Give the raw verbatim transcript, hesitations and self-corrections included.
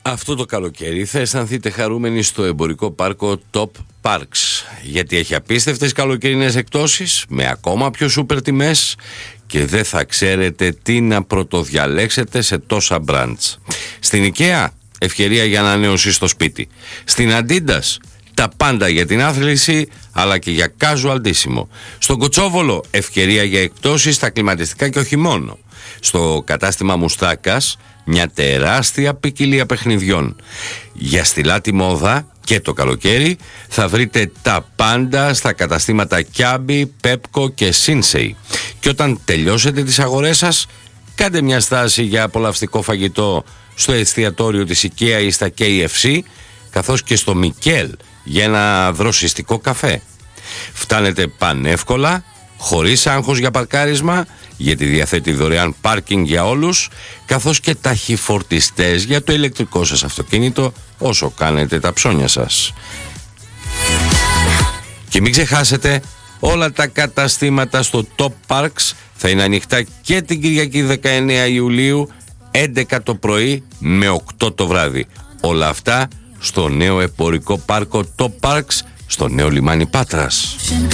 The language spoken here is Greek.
Αυτό το καλοκαίρι θα αισθανθείτε χαρούμενοι στο εμπορικό πάρκο Top Parks, γιατί έχει απίστευτες καλοκαιρινές εκπτώσεις με ακόμα πιο σούπερ τιμές και δεν θα ξέρετε τι να πρωτοδιαλέξετε σε τόσα μπραντς. Στην IKEA, ευκαιρία για ανανέωση στο σπίτι. Στην Adidas, τα πάντα για την άθληση αλλά και για casual ντύσιμο. Στον Κοτσόβολο, ευκαιρία για εκπτώσεις στα κλιματιστικά και όχι μόνο. Στο κατάστημα Μουστάκας, μια τεράστια ποικιλία παιχνιδιών. Για στιλάτη μόδα και το καλοκαίρι θα βρείτε τα πάντα στα καταστήματα Κιάμπι, Πέπκο και Σίνσεϊ. Και όταν τελειώσετε τις αγορές σας, κάντε μια στάση για απολαυστικό φαγητό στο εστιατόριο της IKEA ή στα κέι εφ σι, καθώς και στο Μικέλ για ένα δροσιστικό καφέ. Φτάνετε πανεύκολα, χωρίς άγχος για παρκάρισμα, γιατί διαθέτει δωρεάν πάρκινγκ για όλους, καθώς και ταχυφορτιστές για το ηλεκτρικό σας αυτοκίνητο όσο κάνετε τα ψώνια σας. Και μην ξεχάσετε, όλα τα καταστήματα στο Top Parks θα είναι ανοιχτά και την Κυριακή δεκαεννέα Ιουλίου, έντεκα το πρωί με οκτώ το βράδυ. Όλα αυτά στο νέο εμπορικό πάρκο Top Parks, στο νέο λιμάνι Πάτρας.